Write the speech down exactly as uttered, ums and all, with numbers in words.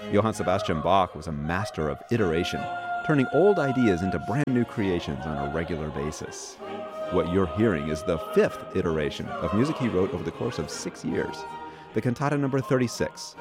Johann Sebastian Bach was a master of iteration, turning old ideas into brand new creations on a regular basis. What you're hearing is the fifth iteration of music he wrote over the course of six years, the Cantata number thirty-six,